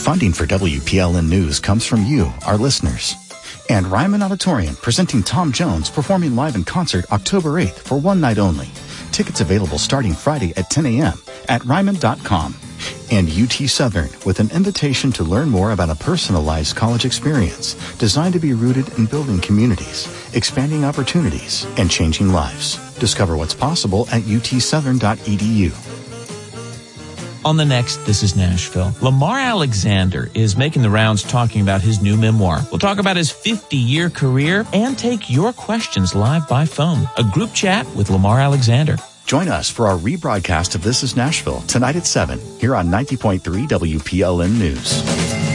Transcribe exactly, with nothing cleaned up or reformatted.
Funding for W P L N News comes from you, our listeners. And Ryman Auditorium, presenting Tom Jones, performing live in concert October eighth for one night only. Tickets available starting Friday at ten a.m. at ryman dot com. And U T Southern, with an invitation to learn more about a personalized college experience designed to be rooted in building communities, expanding opportunities, and changing lives. Discover what's possible at u t southern dot e d u. On the next This is Nashville, Lamar Alexander is making the rounds talking about his new memoir. We'll talk about his fifty-year career and take your questions live by phone. A group chat with Lamar Alexander. Join us for our rebroadcast of This is Nashville tonight at seven here on ninety point three W P L N News.